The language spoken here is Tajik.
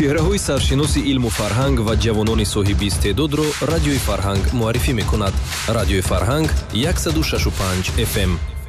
чеҳраҳои саршиноси илму фарҳанг ва ҷавонони соҳиби истеъдодро радиои Фарҳанг муаррифӣ мекунад. Радиои Фарҳанг 106.5 FM.